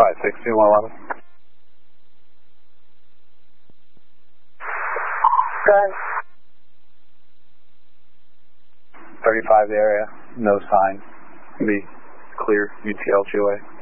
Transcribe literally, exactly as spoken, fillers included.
five six two one eleven. Go ahead. thirty-five the area, no sign. Be clear, U T L G O A.